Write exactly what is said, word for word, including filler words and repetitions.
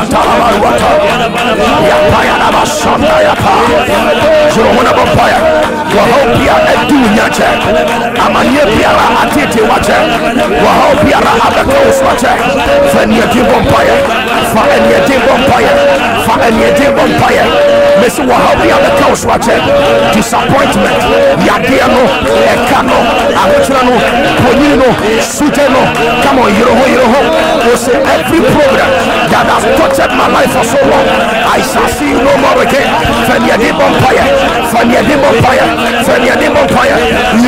Talawata, Yapaya Masanda Yapa, Johanna Bapaya, Wahopia Edu Yache, Amania Piara Atiti Wache, Wahopiara Abacos Wache, Fania Dibompire, Fania Dibompire, Fania Dibompire, Miss Wahopia the Coast Wache, disappointment, Yadiano, Ekano, Abutrano, Polino, Suteno, come on, you know, you know, you say every program that has touched my life for so long, I shall see you no more again. Fania Dibompire, Fania Dibompire, Fania Dibompire.